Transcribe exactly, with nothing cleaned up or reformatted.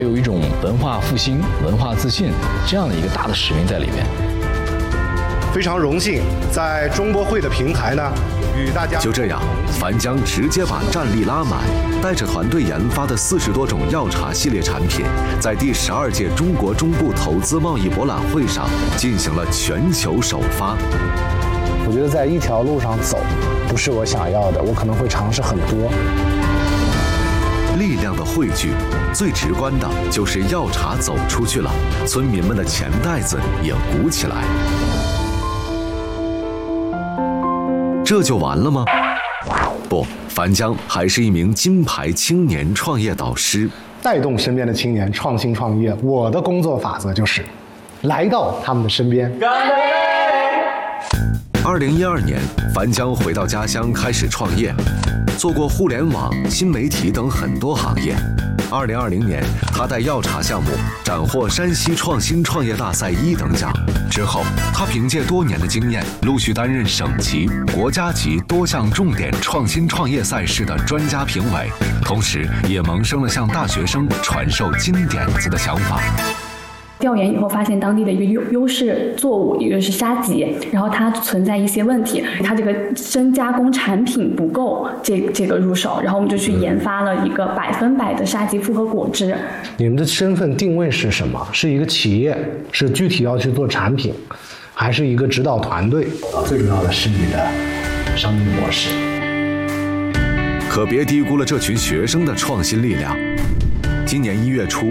有一种文化复兴、文化自信这样的一个大的使命在里面。 非常荣幸在中博会的平台呢，与大家就这样，樊江直接把战力拉满，带着团队研发的四十多种药茶系列产品，在第十二届中国中部投资贸易博览会上进行了全球首发。 我觉得在一条路上走，不是我想要的，我可能会尝试很多。 力量的汇聚，最直观的就是药茶走出去了，村民们的钱袋子也鼓起来。这就完了吗？不，樊江还是一名金牌青年创业导师， 带动身边的青年创新创业。我的工作法则就是来到他们的身边。 二零一二年，樊江回到家乡开始创业，做过互联网、新媒体等很多行业。二零二零年，他带药茶项目斩获山西创新创业大赛一等奖。之后，他凭借多年的经验，陆续担任省级、国家级多项重点创新创业赛事的专家评委，同时也萌生了向大学生传授金点子的想法。 调研以后发现当地的一个优优势作物，也就是沙棘，然后它存在一些问题，它这个深加工产品不够这这个入手，然后我们就去研发了一个百分百的沙棘复合果汁。 你们的身份定位是什么？是一个企业，是具体要去做产品，还是一个指导团队？最主要的是你的商业模式。 可别低估了这群学生的创新力量。今年一月初，